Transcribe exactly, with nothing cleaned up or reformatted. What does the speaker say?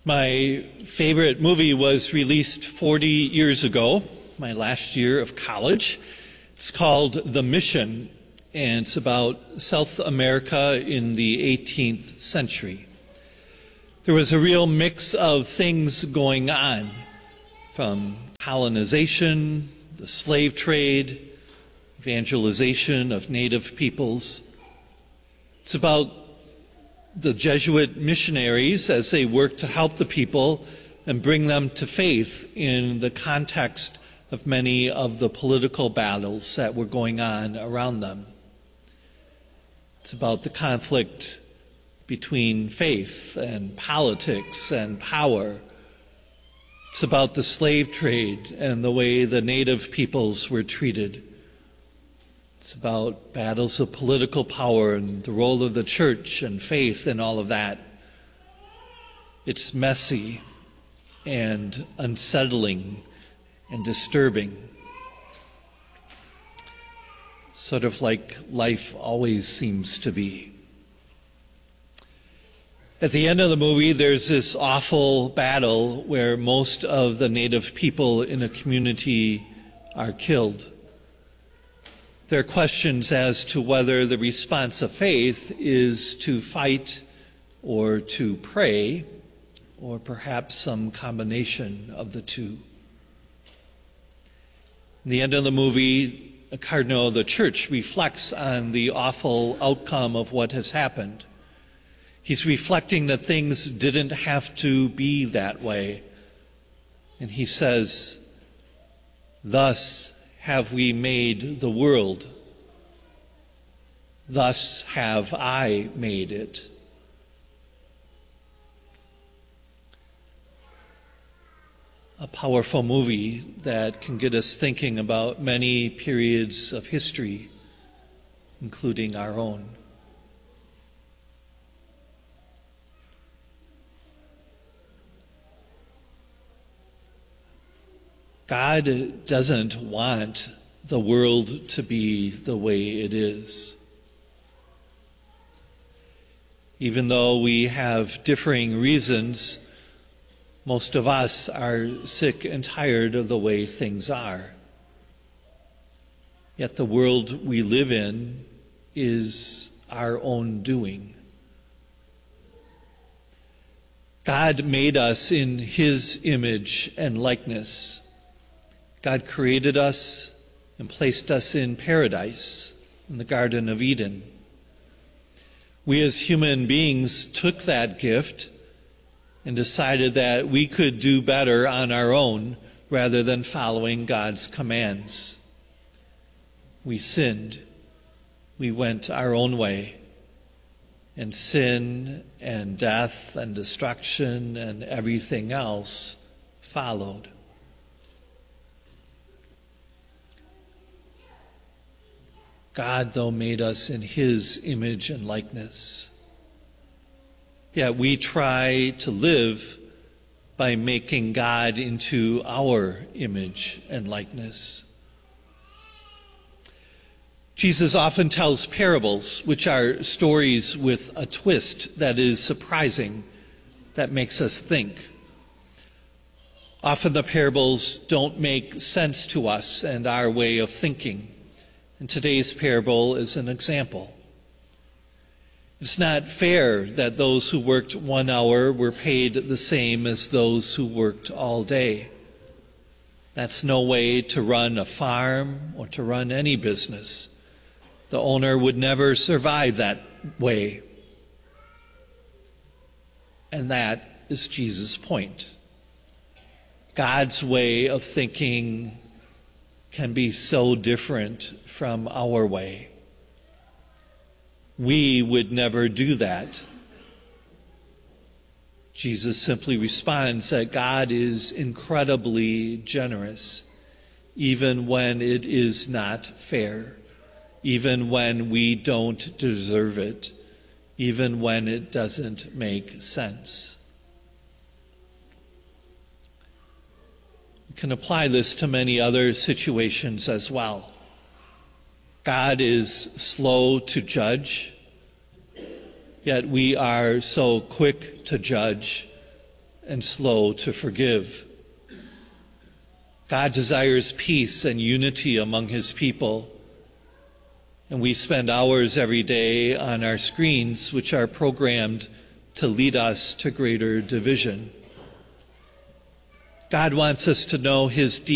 My favorite movie was released forty years ago, my last year of college. It's called The Mission, and it's about South America in the eighteenth century. There was a real mix of things going on, from colonization, the slave trade, evangelization of native peoples. It's about the Jesuit missionaries as they work to help the people and bring them to faith in the context of many of the political battles that were going on around them. It's about the conflict between faith and politics and power. It's about the slave trade and the way the native peoples were treated. It's about battles of political power and the role of the church and faith and all of that. It's messy and unsettling and disturbing. Sort of like life always seems to be. At the end of the movie, there's this awful battle where most of the native people in a community are killed. There are questions as to whether the response of faith is to fight or to pray, or perhaps some combination of the two. In the end of the movie, a cardinal of the church reflects on the awful outcome of what has happened. He's reflecting that things didn't have to be that way. And he says, "Thus have we made the world. Thus have I made it." A powerful movie that can get us thinking about many periods of history, including our own. God doesn't want the world to be the way it is. Even though we have differing reasons, most of us are sick and tired of the way things are. Yet the world we live in is our own doing. God made us in His image and likeness. God created us and placed us in paradise, in the Garden of Eden. We as human beings took that gift and decided that we could do better on our own rather than following God's commands. We sinned. We went our own way. And sin and death and destruction and everything else followed. God, though, made us in His image and likeness. Yet we try to live by making God into our image and likeness. Jesus often tells parables, which are stories with a twist that is surprising, that makes us think. Often the parables don't make sense to us and our way of thinking. And today's parable is an example. It's not fair that those who worked one hour were paid the same as those who worked all day. That's no way to run a farm or to run any business. The owner would never survive that way. And that is Jesus' point. God's way of thinking can be so different from our way. We would never do that. Jesus simply responds that God is incredibly generous, even when it is not fair, even when we don't deserve it, even when it doesn't make sense. We can apply this to many other situations as well. God is slow to judge, yet we are so quick to judge and slow to forgive. God desires peace and unity among his people, and we spend hours every day on our screens, which are programmed to lead us to greater division. God wants us to know his deep